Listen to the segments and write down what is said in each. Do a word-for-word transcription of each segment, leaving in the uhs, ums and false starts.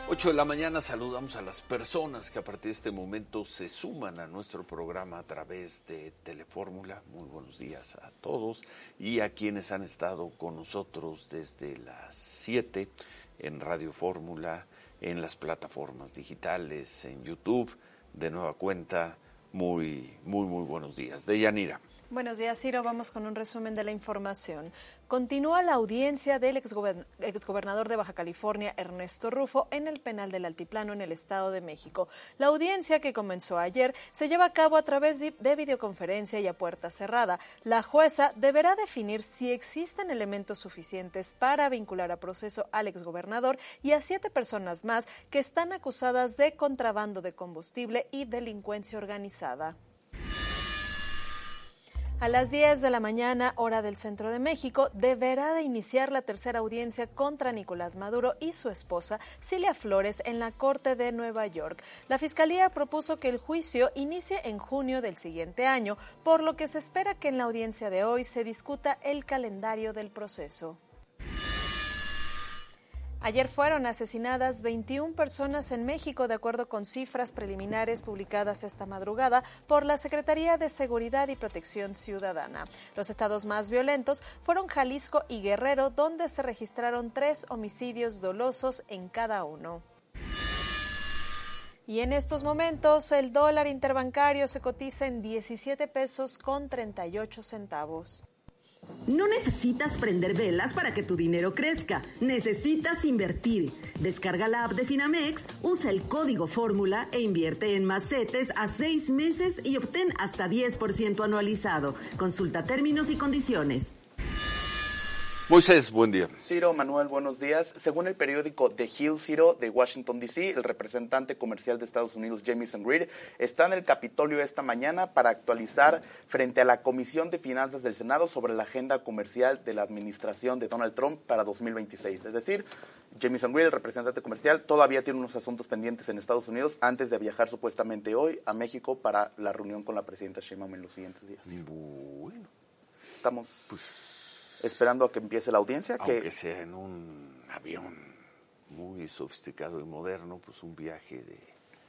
ocho de la mañana saludamos a las personas que a partir de este momento se suman a nuestro programa a través de Telefórmula. Muy buenos días a todos y a quienes han estado con nosotros desde las siete en Radio Fórmula, en las plataformas digitales, en YouTube. De nueva cuenta, muy, muy, muy buenos días. Deyanira. Buenos días, Ciro. Vamos con un resumen de la información. Continúa la audiencia del exgobernador de Baja California, Ernesto Rufo, en el penal del Altiplano en el Estado de México. La audiencia, que comenzó ayer, se lleva a cabo a través de videoconferencia y a puerta cerrada. La jueza deberá definir si existen elementos suficientes para vincular a proceso al exgobernador y a siete personas más que están acusadas de contrabando de combustible y delincuencia organizada. A las diez de la mañana, hora del centro de México, deberá de iniciar la tercera audiencia contra Nicolás Maduro y su esposa, Cilia Flores, en la Corte de Nueva York. La Fiscalía propuso que el juicio inicie en junio del siguiente año, por lo que se espera que en la audiencia de hoy se discuta el calendario del proceso. Ayer fueron asesinadas veintiuna personas en México, de acuerdo con cifras preliminares publicadas esta madrugada por la Secretaría de Seguridad y Protección Ciudadana. Los estados más violentos fueron Jalisco y Guerrero, donde se registraron tres homicidios dolosos en cada uno. Y en estos momentos, el dólar interbancario se cotiza en diecisiete pesos con treinta y ocho centavos. No necesitas prender velas para que tu dinero crezca, necesitas invertir. Descarga la app de Finamex, usa el código Fórmula e invierte en más CETES a seis meses y obtén hasta diez por ciento anualizado. Consulta términos y condiciones. Moisés, buen día. Ciro, Manuel, buenos días. Según el periódico The Hill, Ciro, de Washington, D C, el representante comercial de Estados Unidos, Jamieson Greer, está en el Capitolio esta mañana para actualizar frente a la Comisión de Finanzas del Senado sobre la agenda comercial de la administración de Donald Trump para dos mil veintiséis. Es decir, Jamieson Greer, el representante comercial, todavía tiene unos asuntos pendientes en Estados Unidos antes de viajar supuestamente hoy a México para la reunión con la presidenta Sheinbaum en los siguientes días. Bueno. Estamos... Pues, esperando a que empiece la audiencia. Aunque que sea en un avión muy sofisticado y moderno, pues un viaje de,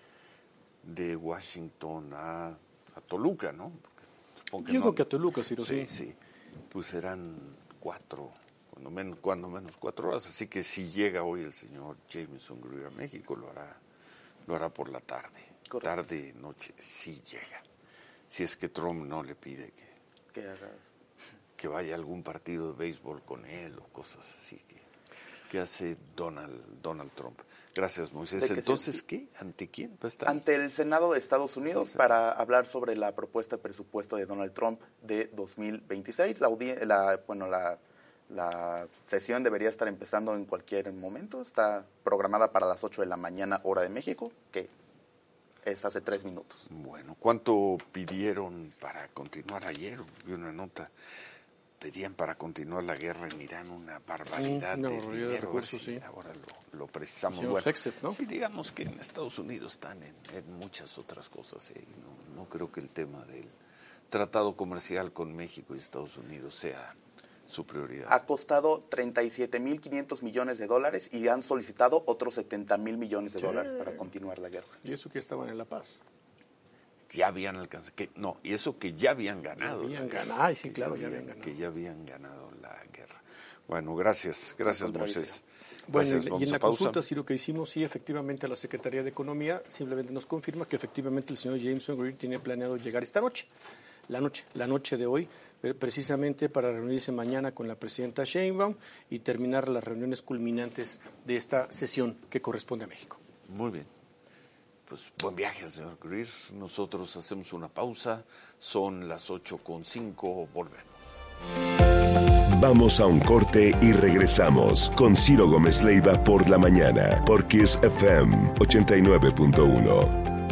de Washington a, a Toluca, ¿no? Porque Yo no, creo que a Toluca, sí, sí. Sí, pues serán cuatro, cuando menos, cuando menos cuatro horas. Así que si llega hoy el señor Jamieson Greer a México, lo hará, lo hará por la tarde. Correcto. Tarde, noche, si llega. Si es que Trump no le pide que... que haga... que vaya a algún partido de béisbol con él o cosas así que, que hace Donald, Donald Trump. Gracias, Moisés. Entonces, sí. ¿Qué? ¿Ante quién va a estar? Ante el Senado de Estados Unidos, sí, para hablar sobre la propuesta de presupuesto de Donald Trump de dos mil veintiséis. La, la, bueno, la, la sesión debería estar empezando en cualquier momento. Está programada para las ocho de la mañana, hora de México, que es hace tres minutos. Bueno, ¿cuánto pidieron para continuar ayer? Vi una nota. Pedían para continuar la guerra en Irán una barbaridad una de barbaridad dinero. de recursos, sí. Ahora lo, lo precisamos. Sí, bueno, Fexit, ¿no? Sí, digamos que en Estados Unidos están en, en muchas otras cosas. ¿eh? No, no creo que el tema del tratado comercial con México y Estados Unidos sea su prioridad. Ha costado treinta y siete mil quinientos millones de dólares y han solicitado otros setenta mil millones de sí. dólares para continuar la guerra. ¿Y eso que estaban en La Paz? Ya habían alcanzado, que, no, y eso que ya habían ganado. Ya habían ganado, ay, sí, claro, ya habían, ya habían ganado. Que ya habían ganado la guerra. Bueno, gracias, gracias, Moisés. Bueno, gracias, y en la consulta, sí, lo que hicimos, sí, efectivamente, a la Secretaría de Economía simplemente nos confirma que efectivamente el señor Jamieson Greer tiene planeado llegar esta noche, la noche, la noche de hoy, precisamente para reunirse mañana con la presidenta Sheinbaum y terminar las reuniones culminantes de esta sesión que corresponde a México. Muy bien. Pues buen viaje al señor Greer. Nosotros hacemos una pausa. Son las ocho con cinco. Volvemos. Vamos a un corte y regresamos con Ciro Gómez Leiva por la mañana, por Kiss F M ochenta y nueve punto uno.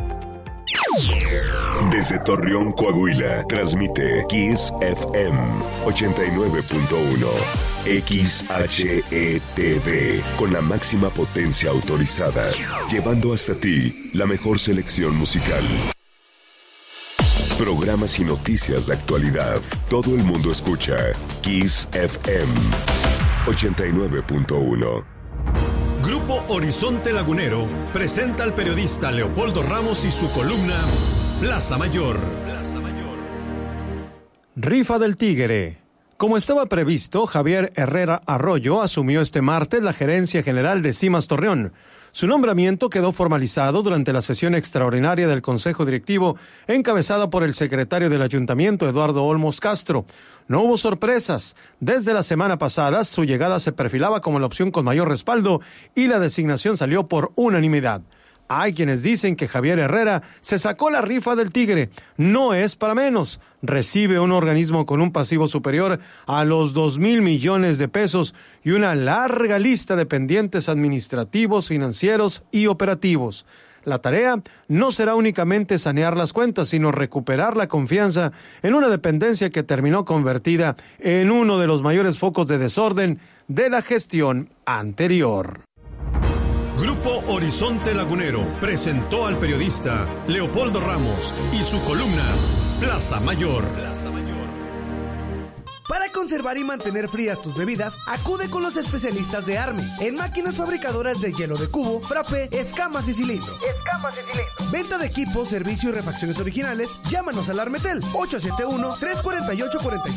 Desde Torreón, Coahuila, transmite Kiss F M ochenta y nueve punto uno. X H E T V, con la máxima potencia autorizada, llevando hasta ti la mejor selección musical. Programas y noticias de actualidad. Todo el mundo escucha Kiss F M ochenta y nueve punto uno. Grupo Horizonte Lagunero presenta al periodista Leopoldo Ramos y su columna Plaza Mayor. Plaza Mayor. Rifa del Tigre. Como estaba previsto, Javier Herrera Arroyo asumió este martes la gerencia general de Cimas Torreón. Su nombramiento quedó formalizado durante la sesión extraordinaria del Consejo Directivo, encabezada por el secretario del Ayuntamiento, Eduardo Olmos Castro. No hubo sorpresas. Desde la semana pasada, su llegada se perfilaba como la opción con mayor respaldo y la designación salió por unanimidad. Hay quienes dicen que Javier Herrera se sacó la rifa del Tigre. No es para menos. Recibe un organismo con un pasivo superior a los dos mil millones de pesos y una larga lista de pendientes administrativos, financieros y operativos. La tarea no será únicamente sanear las cuentas, sino recuperar la confianza en una dependencia que terminó convertida en uno de los mayores focos de desorden de la gestión anterior. Grupo Horizonte Lagunero presentó al periodista Leopoldo Ramos y su columna Plaza Mayor. Plaza Mayor. Para conservar y mantener frías tus bebidas, acude con los especialistas de Army en máquinas fabricadoras de hielo de cubo, frappé, escamas y cilindro. Escamas y cilindro. Venta de equipos, servicio y refacciones originales. Llámanos al Armetel ocho siete uno, tres cuatro ocho, cuatro